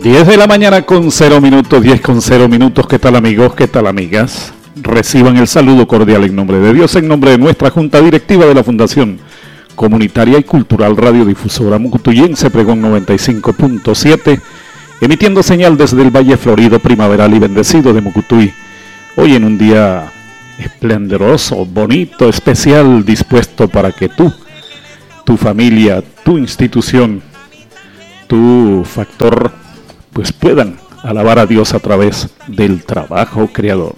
10 de la mañana con 0 minutos, 10 con 0 minutos. ¿Qué tal, amigos? ¿Qué tal, amigas? Reciban el saludo cordial en nombre de Dios, en nombre de nuestra Junta Directiva de la Fundación Comunitaria y Cultural Radiodifusora Mucutuyense Pregón 95.7, emitiendo señal desde el Valle Florido, primaveral y bendecido de Mucutuy. Hoy en un día esplendoroso, bonito, especial, dispuesto para que tú, tu familia, tu institución, tu factor, pues puedan alabar a Dios a través del trabajo creador.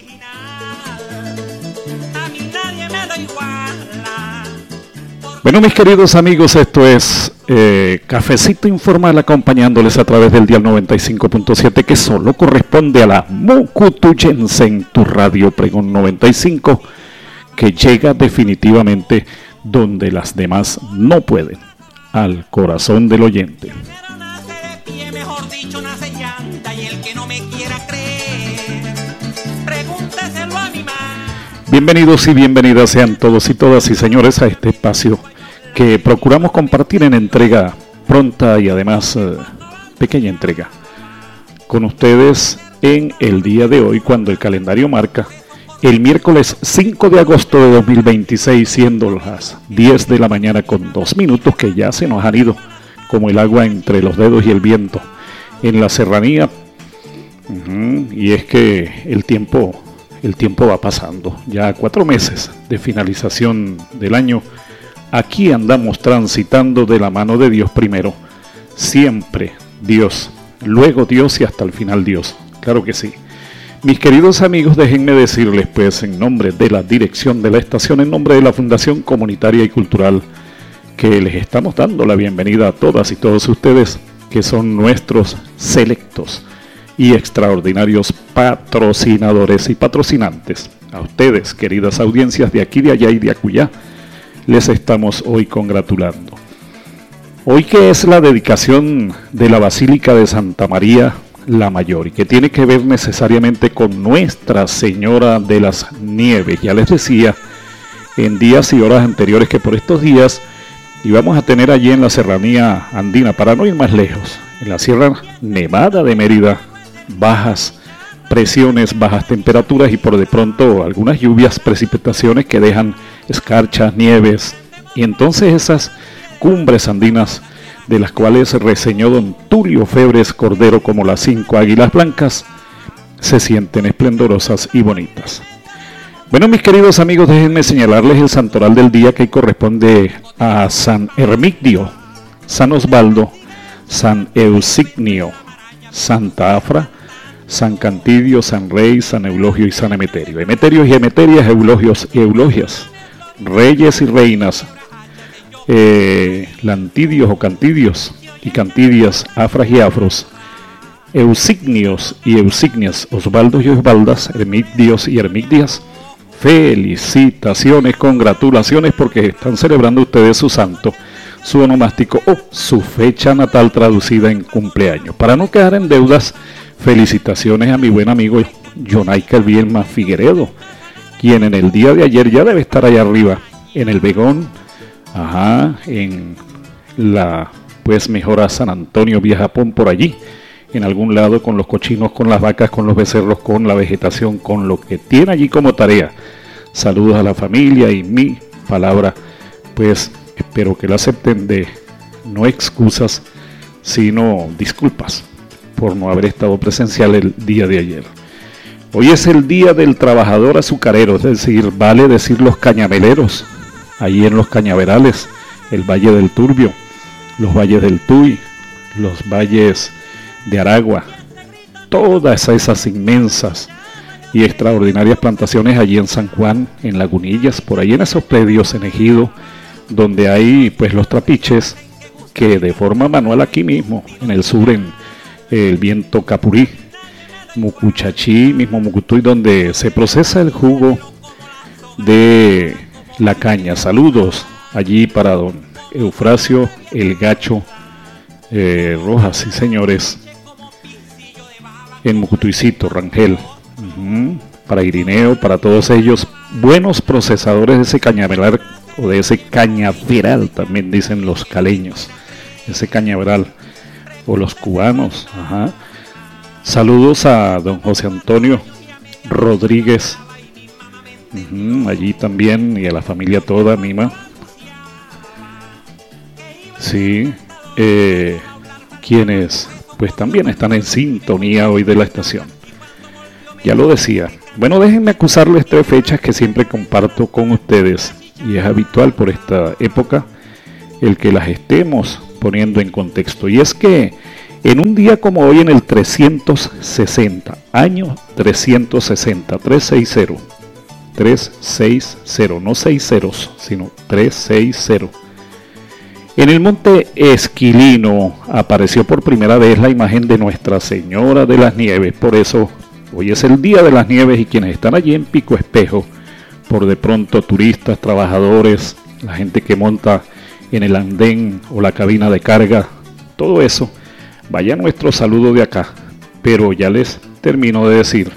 Bueno, mis queridos amigos, esto es Cafecito Informal, acompañándoles a través del dial 95.7, que solo corresponde a la Mucutuyense en tu radio Pregón 95, que llega definitivamente donde las demás no pueden, al corazón del oyente. Bienvenidos y bienvenidas sean todos y todas y señores a este espacio que procuramos compartir en entrega pronta y además pequeña entrega con ustedes en el día de hoy, cuando el calendario marca el miércoles 5 de agosto de 2026, siendo las 10 de la mañana con 2 minutos, que ya se nos han ido como el agua entre los dedos y el viento en la serranía. Y es que el tiempo va pasando, ya 4 meses de finalización del año. Aquí andamos transitando de la mano de Dios primero, siempre Dios, luego Dios y hasta el final Dios, claro que sí. Mis queridos amigos, déjenme decirles pues en nombre de la dirección de la estación, en nombre de la Fundación Comunitaria y Cultural, que les estamos dando la bienvenida a todas y todos ustedes que son nuestros selectos y extraordinarios patrocinadores y patrocinantes. A ustedes, queridas audiencias de aquí, de allá y de acullá, les estamos hoy congratulando. Hoy, que es la dedicación de la Basílica de Santa María la Mayor, y que tiene que ver necesariamente con Nuestra Señora de las Nieves. Ya les decía en días y horas anteriores que por estos días íbamos a tener allí en la serranía andina, para no ir más lejos, en la Sierra Nevada de Mérida, bajas presiones, bajas temperaturas y por de pronto algunas lluvias, precipitaciones que dejan escarchas, nieves, y entonces esas cumbres andinas de las cuales reseñó don Tulio Febres Cordero como las 5 águilas blancas, se sienten esplendorosas y bonitas. Bueno, mis queridos amigos, déjenme señalarles el santoral del día, que corresponde a San Hermigdio, San Osvaldo, San Eusignio, Santa Afra, San Cantidio, San Rey, San Eulogio y San Emeterio. Emeterios y Emeterias, Eulogios y Eulogias, reyes y reinas, Lantidios o Cantidios y Cantidias, Afras y Afros, Eusignios y Eusignias, Osvaldos y Osvaldas, Hermigdios y Hermigdias. Felicitaciones, congratulaciones, porque están celebrando ustedes su santo, su onomástico o su fecha natal traducida en cumpleaños. Para no quedar en deudas, felicitaciones a mi buen amigo Jonaica Elvielma Figueredo, quien en el día de ayer ya debe estar allá arriba, en el Vegón, en la pues mejora San Antonio vía Japón, por allí, en algún lado, con los cochinos, con las vacas, con los becerros, con la vegetación, con lo que tiene allí como tarea. Saludos a la familia y mi palabra, pues espero que la acepten, de no excusas, sino disculpas por no haber estado presencial el día de ayer. Hoy es el día del trabajador azucarero, es decir, vale decir los cañameleros, allí en los cañaverales, el Valle del Turbio, los valles del Tuy, los valles de Aragua, todas esas inmensas y extraordinarias plantaciones allí en San Juan, en Lagunillas, por ahí en esos predios en Ejido, donde hay pues los trapiches que de forma manual aquí mismo, en el sur, en el Viento Capurí, Mucuchachí, mismo Mucutuy, donde se procesa el jugo de la caña. Saludos allí para don Eufrasio el Gacho Rojas, sí señores, en Mucutuycito, Rangel. Para Irineo, para todos ellos, buenos procesadores de ese cañaveral, o de ese cañaveral, también dicen los caleños, ese cañaveral o los cubanos. Ajá. Saludos a don José Antonio Rodríguez, allí también, y a la familia toda, Mima. Sí, quienes pues también están en sintonía hoy de la estación. Ya lo decía. Bueno, déjenme acusarles 3 fechas que siempre comparto con ustedes, y es habitual por esta época el que las estemos poniendo en contexto. Y es que en un día como hoy, en el 360, año 360, 360, no 6 ceros, sino 360. En el monte Esquilino apareció por primera vez la imagen de Nuestra Señora de las Nieves. Por eso hoy es el Día de las Nieves, y quienes están allí en Pico Espejo, por de pronto turistas, trabajadores, la gente que monta en el andén o la cabina de carga, todo eso, vaya nuestro saludo de acá. Pero ya les termino de decir,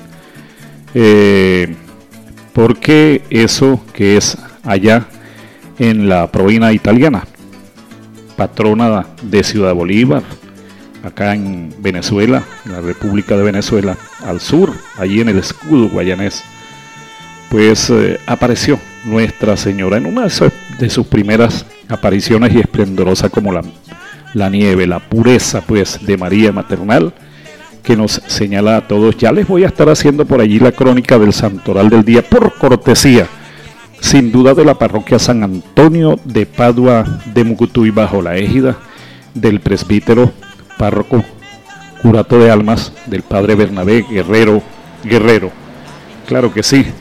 porque eso que es allá en la provincia italiana, patrona de Ciudad Bolívar, acá en Venezuela, en la República de Venezuela, al sur, allí en el escudo guayanés, pues apareció Nuestra Señora en una de sus primeras apariciones, y esplendorosa como la nieve, la pureza pues de María maternal, que nos señala a todos. Ya les voy a estar haciendo por allí la crónica del santoral del día, por cortesía, sin duda, de la parroquia San Antonio de Padua de Mucutuy, bajo la égida del presbítero párroco curato de almas del padre Bernabé Guerrero. Claro que sí.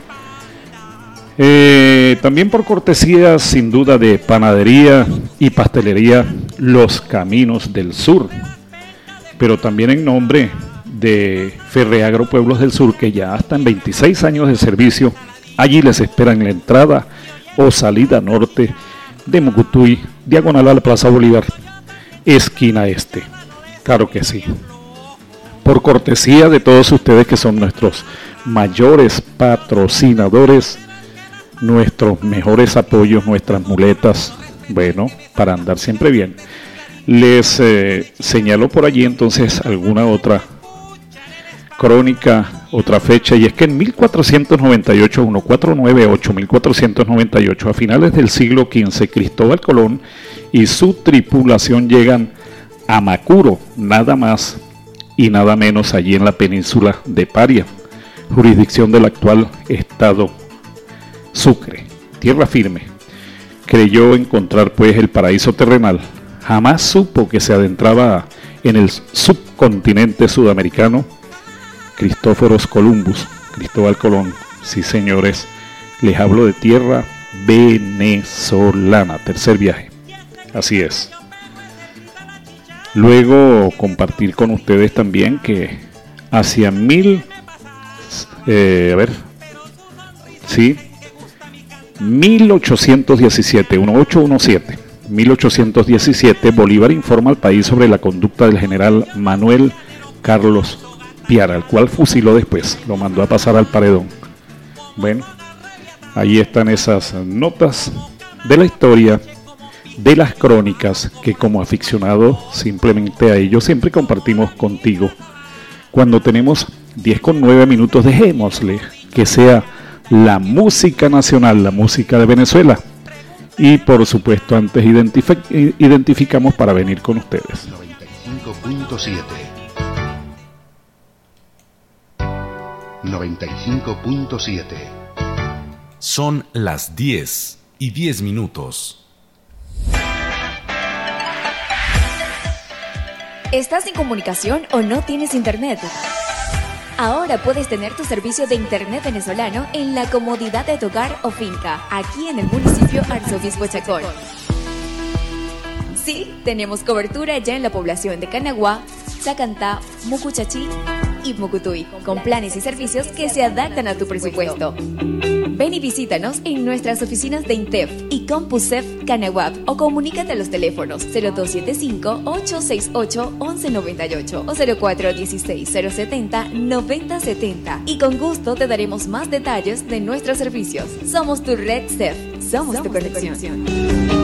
También por cortesía, sin duda, de panadería y pastelería Los Caminos del Sur, pero también en nombre de Ferreagro Pueblos del Sur, que ya están 26 años de servicio. Allí les esperan en la entrada o salida norte de Mucutuy, diagonal a la Plaza Bolívar, esquina este. Claro que sí. Por cortesía de todos ustedes que son nuestros mayores patrocinadores, nuestros mejores apoyos, nuestras muletas, bueno, para andar siempre bien. Les señalo por allí entonces alguna otra crónica, otra fecha, y es que en 1498, 1498, a finales del siglo XV, Cristóbal Colón y su tripulación llegan a Macuro, nada más y nada menos, allí en la península de Paria, jurisdicción del actual estado Sucre, tierra firme. Creyó encontrar pues el paraíso terrenal. Jamás supo que se adentraba en el subcontinente sudamericano. Cristóforos Columbus, Cristóbal Colón, sí señores, les hablo de tierra venezolana, tercer viaje, así es. Luego compartir con ustedes también que hacia 1817, Bolívar informa al país sobre la conducta del general Manuel Carlos Piara, el cual fusiló después, lo mandó a pasar al paredón. Bueno, ahí están esas notas de la historia, de las crónicas, que como aficionado simplemente a ello siempre compartimos contigo. Cuando tenemos 10:09, dejémosle que sea la música nacional, la música de Venezuela. Y por supuesto antes identificamos para venir con ustedes. 95.7. Son las 10:10. ¿Estás sin comunicación o no tienes internet? Ahora puedes tener tu servicio de internet venezolano en la comodidad de tu hogar o finca, aquí en el municipio Arzobispo Chacón. Sí, tenemos cobertura ya en la población de Canaguá, Chacantá, Mucuchachí y Mucutuy, con planes y servicios que se adaptan a tu presupuesto. Ven y visítanos en nuestras oficinas de INTEF y CompuSEF Canaguap, o comunícate a los teléfonos 0275-868-1198 o 0416-070-9070, y con gusto te daremos más detalles de nuestros servicios. Somos tu red CEF, somos tu conexión.